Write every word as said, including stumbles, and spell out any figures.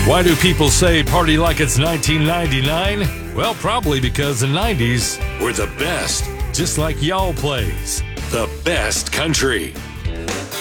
Why do people say party like it's nineteen ninety-nine? Well, probably because the nineties were the best, just like y'all plays. The best country.